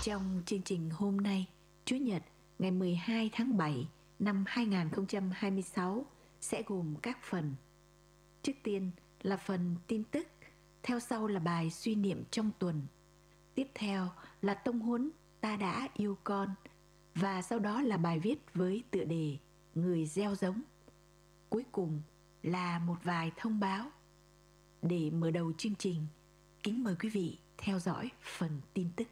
Trong chương trình hôm nay, Chủ nhật ngày 12 tháng 7 năm 2026 sẽ gồm các phần. Trước tiên là phần tin tức, theo sau là bài suy niệm trong tuần. Tiếp theo là tông huấn Ta đã yêu con, và sau đó là bài viết với tựa đề Người gieo giống. Cuối cùng là một vài thông báo. Để mở đầu chương trình, kính mời quý vị theo dõi phần tin tức.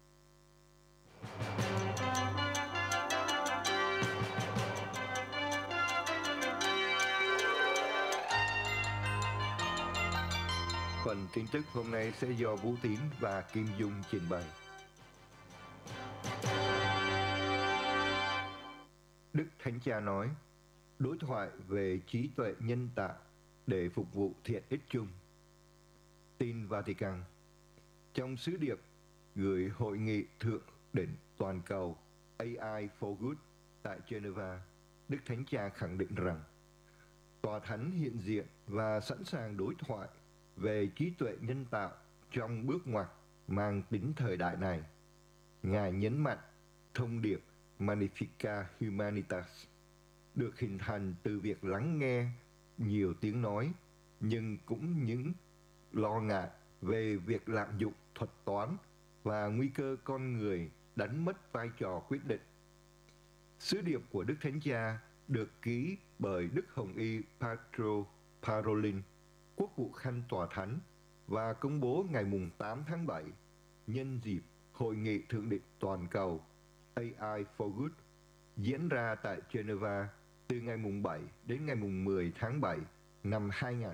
Phần tin tức hôm nay sẽ do Vũ Tín và Kim Dung trình bày. Đức Thánh Cha nói, đối thoại về trí tuệ nhân tạo để phục vụ thiện ích chung. Tin Vatican. Trong sứ điệp gửi Hội nghị Thượng đỉnh toàn cầu AI for Good tại Geneva, Đức Thánh Cha khẳng định rằng Tòa Thánh hiện diện và sẵn sàng đối thoại về trí tuệ nhân tạo trong bước ngoặt mang tính thời đại này. Ngài nhấn mạnh thông điệp Magnificat Humanitas được hình thành từ việc lắng nghe nhiều tiếng nói, nhưng cũng những lo ngại về việc lạm dụng thuật toán và nguy cơ con người đánh mất vai trò quyết định. Sứ điệp của Đức Thánh Cha được ký bởi Đức Hồng Y Pietro Parolin, Quốc vụ Khanh Tòa Thánh, và công bố ngày 8 tháng 7 nhân dịp Hội nghị Thượng đỉnh toàn cầu AI for Good diễn ra tại Geneva từ ngày 7 đến ngày 10 tháng 7 năm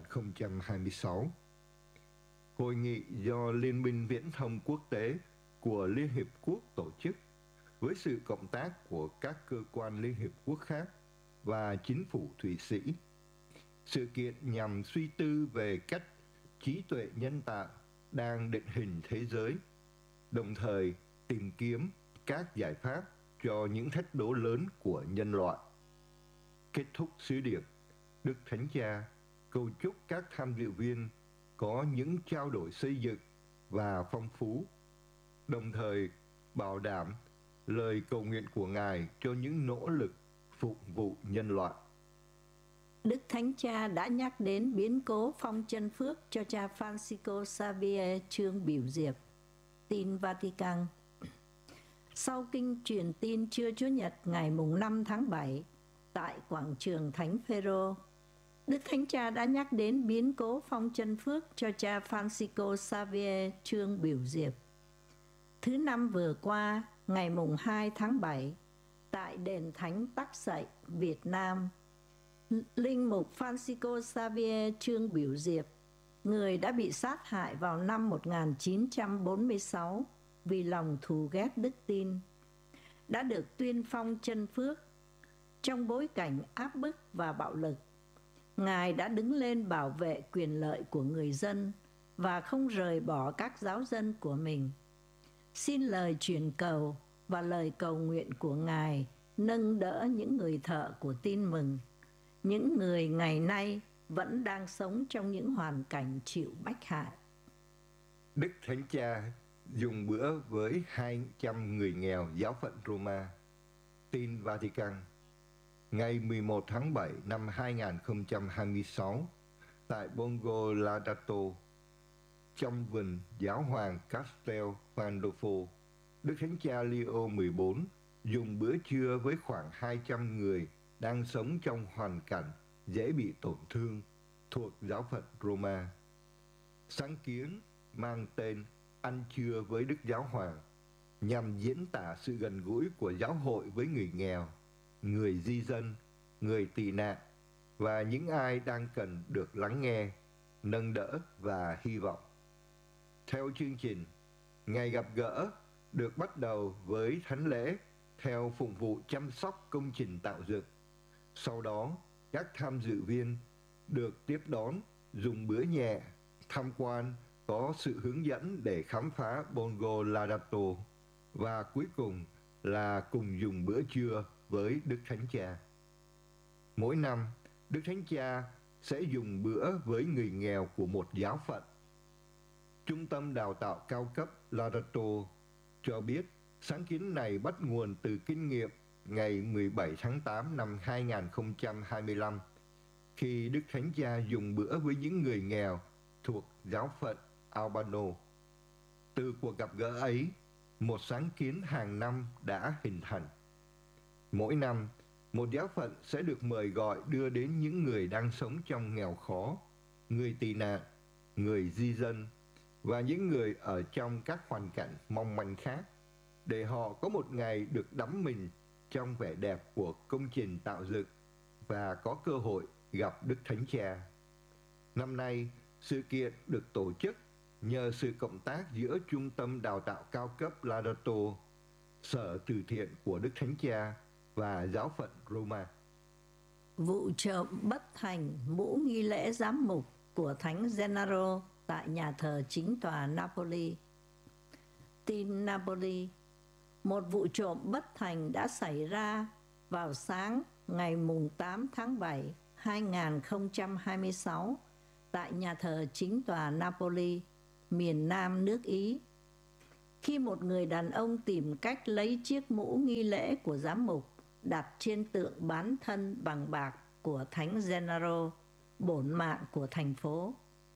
2026. Hội nghị do Liên minh Viễn thông Quốc tế của Liên Hiệp Quốc tổ chức với sự cộng tác của các cơ quan Liên Hiệp Quốc khác và chính phủ Thụy Sĩ. Sự kiện nhằm suy tư về cách trí tuệ nhân tạo đang định hình thế giới, đồng thời tìm kiếm các giải pháp cho những thách đố lớn của nhân loại. Kết thúc sứ điệp, Đức Thánh Cha cầu chúc các tham dự viên có những trao đổi xây dựng và phong phú, đồng thời bảo đảm lời cầu nguyện của Ngài cho những nỗ lực phục vụ nhân loại. Đức Thánh Cha đã nhắc đến biến cố phong chân phước cho cha Francisco Xavier Trương Biểu Diệp. Tin Vatican. Sau kinh truyền tin trưa Chủ nhật ngày 5 tháng 7 tại quảng trường Thánh Phêrô, Đức Thánh Cha đã nhắc đến biến cố phong chân phước cho cha Francisco Xavier Trương Biểu Diệp. Thứ Năm vừa qua, ngày 2 tháng 7, tại đền Thánh Tắc Sậy, Việt Nam, Linh mục Francisco Xavier Trương Biểu Diệp, người đã bị sát hại vào năm 1946 vì lòng thù ghét đức tin, đã được tuyên phong chân phước. Trong bối cảnh áp bức và bạo lực, Ngài đã đứng lên bảo vệ quyền lợi của người dân và không rời bỏ các giáo dân của mình. Xin lời truyền cầu và lời cầu nguyện của Ngài nâng đỡ những người thợ của tin mừng, những người ngày nay vẫn đang sống trong những hoàn cảnh chịu bách hại. Đức Thánh Cha dùng bữa với 200 người nghèo giáo phận Roma. Tin Vatican. Ngày 11 tháng 7 năm 2026, tại Borgo Ladato, trong vườn giáo hoàng Castel Pandolfo, Đức Thánh Cha Leo 14 dùng bữa trưa với khoảng 200 người đang sống trong hoàn cảnh dễ bị tổn thương thuộc giáo phận Roma. Sáng kiến mang tên Ăn trưa với Đức Giáo Hoàng nhằm diễn tả sự gần gũi của giáo hội với người nghèo, người di dân, người tị nạn và những ai đang cần được lắng nghe, nâng đỡ và hy vọng. Theo chương trình, ngày gặp gỡ được bắt đầu với thánh lễ theo phụng vụ chăm sóc công trình tạo dựng. Sau đó, các tham dự viên được tiếp đón, dùng bữa nhẹ, tham quan, có sự hướng dẫn để khám phá Borgo Ladato, và cuối cùng là cùng dùng bữa trưa với Đức Thánh Cha. Mỗi năm, Đức Thánh Cha sẽ dùng bữa với người nghèo của một giáo phận. Trung tâm đào tạo cao cấp Ladato cho biết Sáng kiến này bắt nguồn từ kinh nghiệm ngày 17 tháng 8 năm 2025, khi Đức Thánh Cha dùng bữa với những người nghèo thuộc giáo phận Albano. Từ cuộc gặp gỡ ấy, một sáng kiến hàng năm đã hình thành. Mỗi năm, một giáo phận sẽ được mời gọi đưa đến những người đang sống trong nghèo khó, người tị nạn, người di dân và những người ở trong các hoàn cảnh mong manh khác, để họ có một ngày được đắm mình trong vẻ đẹp của công trình tạo dựng và có cơ hội gặp Đức Thánh Cha. Năm nay, sự kiện được tổ chức nhờ sự cộng tác giữa Trung tâm Đào tạo Cao cấp Laudato, Sở Từ thiện của Đức Thánh Cha và Giáo phận Roma. Vụ trộm bất thành mũ nghi lễ giám mục của Thánh Gennaro tại nhà thờ chính tòa Napoli. Tin Napoli, một vụ trộm bất thành đã xảy ra vào sáng ngày 8 tháng 7, 2026 tại nhà thờ chính tòa Napoli, miền Nam nước Ý. Khi một người đàn ông tìm cách lấy chiếc mũ nghi lễ của giám mục đặt trên tượng bán thân bằng bạc của Thánh Gennaro, bổn mạng của thành phố.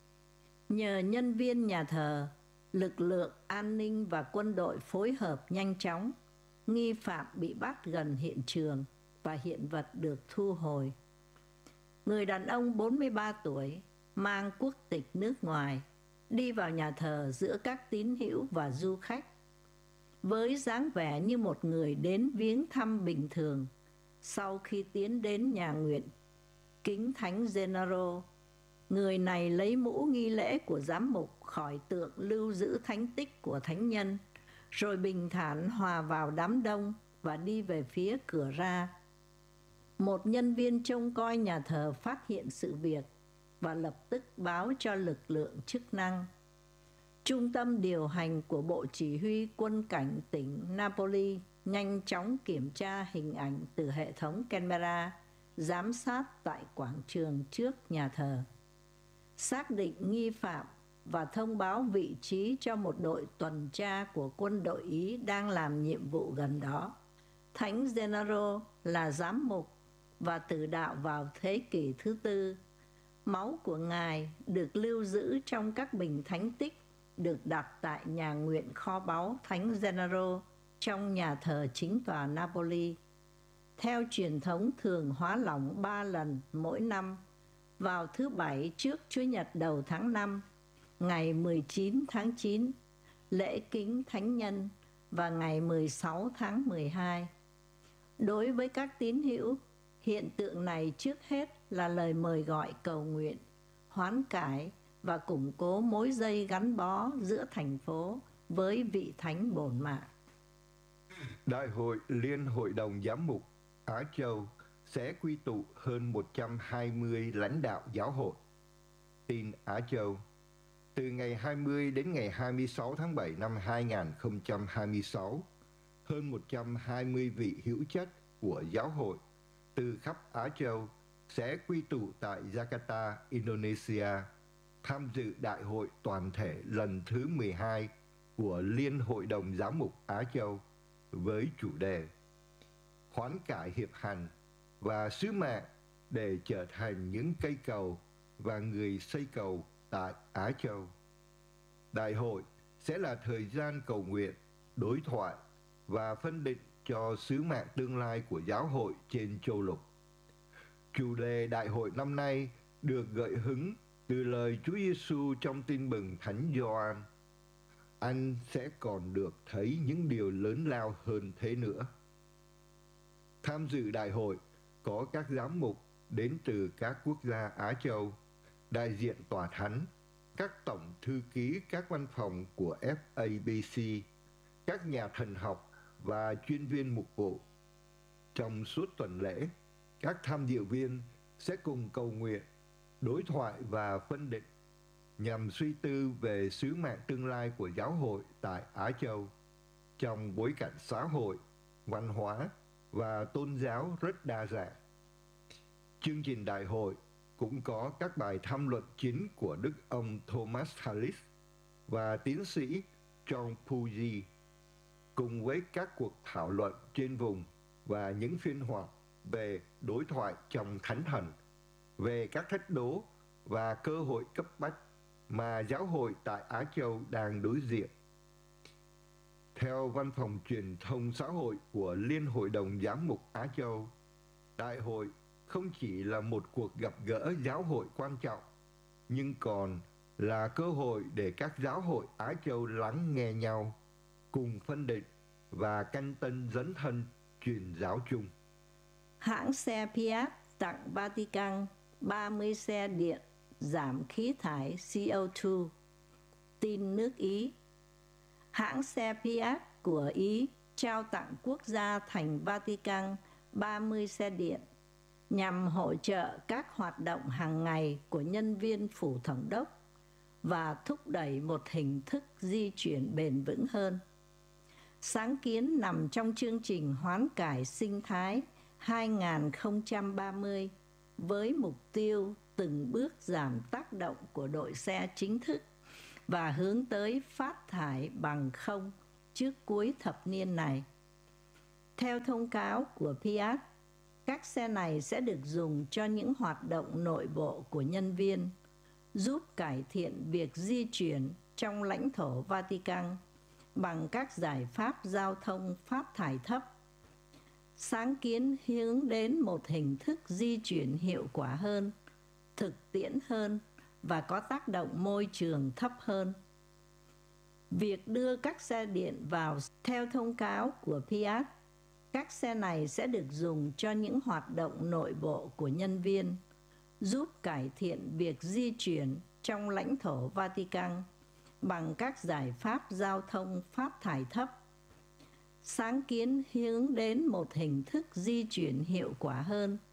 Nhờ nhân viên nhà thờ, lực lượng an ninh và quân đội phối hợp nhanh chóng, nghi phạm bị bắt gần hiện trường và hiện vật được thu hồi. Người đàn ông 43 tuổi, mang quốc tịch nước ngoài, đi vào nhà thờ giữa các tín hữu và du khách. Với dáng vẻ như một người đến viếng thăm bình thường, sau khi tiến đến nhà nguyện kính Thánh Gennaro, người này lấy mũ nghi lễ của giám mục khỏi tượng lưu giữ thánh tích của thánh nhân, rồi bình thản hòa vào đám đông và đi về phía cửa ra. Một nhân viên trông coi nhà thờ phát hiện sự việc và lập tức báo cho lực lượng chức năng. Trung tâm điều hành của Bộ Chỉ huy Quân cảnh tỉnh Napoli nhanh chóng kiểm tra hình ảnh từ hệ thống camera giám sát tại quảng trường trước nhà thờ, xác định nghi phạm và thông báo vị trí cho một đội tuần tra của quân đội Ý đang làm nhiệm vụ gần đó. Thánh Gennaro là giám mục và tử đạo vào thế kỷ thứ tư. Máu của Ngài được lưu giữ trong các bình thánh tích được đặt tại nhà nguyện kho báu Thánh Gennaro trong nhà thờ chính tòa Napoli. Theo truyền thống thường hóa lỏng 3 lần mỗi năm, vào thứ Bảy trước Chúa Nhật đầu tháng 5, ngày 19 tháng 9, lễ kính Thánh Nhân và ngày 16 tháng 12. Đối với các tín hữu, hiện tượng này trước hết là lời mời gọi cầu nguyện, hoán cải và củng cố mối dây gắn bó giữa thành phố với vị thánh bổn mạng. Đại hội Liên Hội đồng Giám mục Á Châu sẽ quy tụ hơn 120 lãnh đạo giáo hội. Tin Á Châu, từ ngày 20 đến ngày 26 tháng 7 năm 2026, hơn 120 vị hữu chất của giáo hội từ khắp Á Châu sẽ quy tụ tại Jakarta, Indonesia, tham dự Đại hội toàn thể lần thứ 12 của Liên Hội đồng Giám mục Á Châu với chủ đề Hoán cải hiệp hành và sứ mạng để trở thành những cây cầu và người xây cầu tại Á Châu. Đại hội sẽ là thời gian cầu nguyện, đối thoại và phân định cho sứ mạng tương lai của giáo hội trên châu lục. Chủ đề đại hội năm nay được gợi hứng từ lời Chúa Giêsu trong Tin mừng Thánh Gioan: anh sẽ còn được thấy những điều lớn lao hơn thế nữa. Tham dự đại hội có các giám mục đến từ các quốc gia Á Châu, đại diện tòa thánh, các tổng thư ký các văn phòng của FABC, các nhà thần học và chuyên viên mục vụ. Trong suốt tuần lễ, các tham dự viên sẽ cùng cầu nguyện, đối thoại và phân định nhằm suy tư về sứ mạng tương lai của giáo hội tại Á Châu trong bối cảnh xã hội, văn hóa và tôn giáo rất đa dạng. Chương trình đại hội cũng có các bài tham luận chính của Đức ông Thomas Harris và tiến sĩ John Puji. cùng với các cuộc thảo luận trên vùng và những phiên họp về đối thoại trong thánh thần, về các thách đố và cơ hội cấp bách mà giáo hội tại Á Châu đang đối diện. Theo Văn phòng Truyền thông Xã hội của Liên Hội đồng Giám mục Á Châu, Đại hội không chỉ là một cuộc gặp gỡ giáo hội quan trọng, nhưng còn là cơ hội để các giáo hội Á Châu lắng nghe nhau, cùng phân định và canh tân dấn thân truyền giáo chung. Hãng xe Fiat tặng Vatican 30 xe điện giảm khí thải CO2. Tin nước Ý. Hãng xe Fiat của Ý trao tặng quốc gia thành Vatican 30 xe điện nhằm hỗ trợ các hoạt động hàng ngày của nhân viên phủ tổng đốc và thúc đẩy một hình thức di chuyển bền vững hơn. Sáng kiến nằm trong chương trình hoán cải sinh thái 2030 với mục tiêu từng bước giảm tác động của đội xe chính thức và hướng tới phát thải bằng không trước cuối thập niên này. Theo thông cáo của Fiat, các xe này sẽ được dùng cho những hoạt động nội bộ của nhân viên, giúp cải thiện việc di chuyển trong lãnh thổ Vatican bằng các giải pháp giao thông phát thải thấp. Sáng kiến hướng đến một hình thức di chuyển hiệu quả hơn, thực tiễn hơn và có tác động môi trường thấp hơn. Việc đưa các xe điện vào theo thông cáo của Fiat, các xe này sẽ được dùng cho những hoạt động nội bộ của nhân viên, giúp cải thiện việc di chuyển trong lãnh thổ Vatican bằng các giải pháp giao thông phát thải thấp. Sáng kiến hướng đến một hình thức di chuyển hiệu quả hơn,